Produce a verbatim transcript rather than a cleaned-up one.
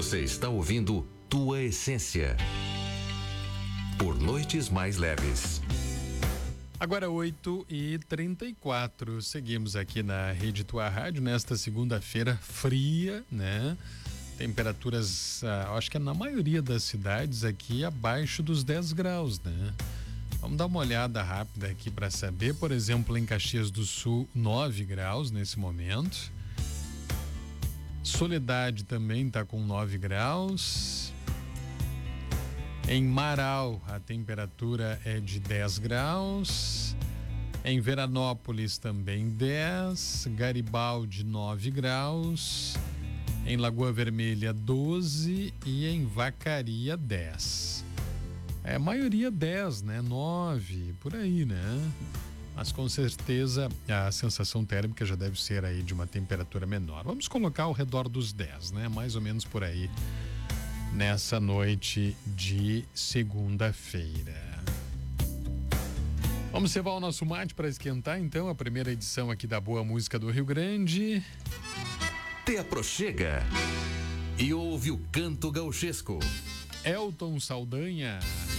Você está ouvindo Tua Essência. Por Noites Mais Leves. Agora oito e trinta e quatro, seguimos aqui na Rede Tua Rádio nesta segunda-feira fria, né? Temperaturas, ah, acho que é na maioria das cidades aqui abaixo dos dez graus, né? Vamos dar uma olhada rápida aqui para saber, por exemplo, em Caxias do Sul, nove graus nesse momento. Soledade também está com nove graus. Em Marau, a temperatura é de dez graus. Em Veranópolis também dez. Garibaldi, nove graus. Em Lagoa Vermelha, doze. E em Vacaria, dez. É, maioria dez, né? nove, por aí, né? Mas com certeza a sensação térmica já deve ser aí de uma temperatura menor. Vamos colocar ao redor dos dez, né? Mais ou menos por aí. Nessa noite de segunda-feira. Vamos cevar o nosso mate para esquentar, então, a primeira edição aqui da Boa Música do Rio Grande. Te aproxega e ouve o canto gauchesco. Elton Saldanha.